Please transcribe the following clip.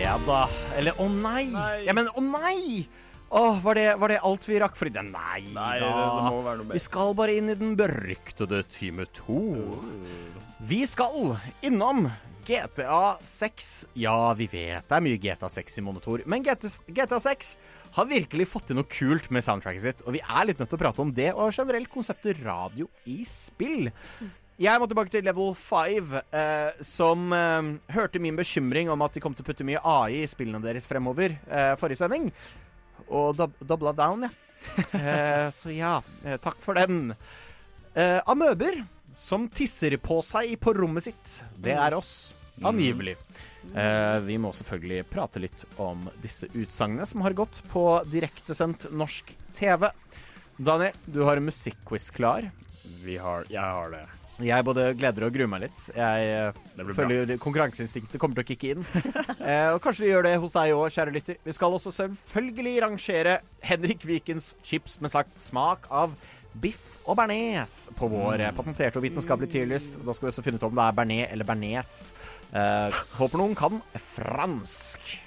fredag. Eller, nei! Ja, men, nei! Var det alt vi rakk for i den? Nei da. Det må være noe mer. Vi skal bare inn i den beryktede time 2. Vi skal innom GTA 6. Ja, vi vet det mye GTA 6 i monitor, men GTA 6 har virkelig fått til noe kult med soundtracket sitt, og vi litt nødt til å prate om det, og generelt konseptet radio i spill. Jeg må tilbake til Level 5, som hørte min bekymring om at de kom til å putte mye AI i spillene deres fremover forrige sending. Og dobla down, ja. Så ja, takk for den. Amøber som tisser på seg på rommet sitt, det oss, angivelig. Vi må selvfølgelig prate litt om disse utsagnene som har gått på direktesendt norsk TV. Daniel, du har en musikkquiz klar. Jeg har det. Jeg både gleder og gruer meg litt. Jeg føler konkurranseinstinktet kommer til å kikke inn. Og kanskje vi gjør det hos deg også, kjære lytter. Vi skal også selvfølgelig rangere Henrik Vikens chips med smak av biff og bearnés på vår patenterte og vitenskapelige tierlist. Da skal vi også finne ut om det bearnés eller bearnés. Håper noen kan fransk.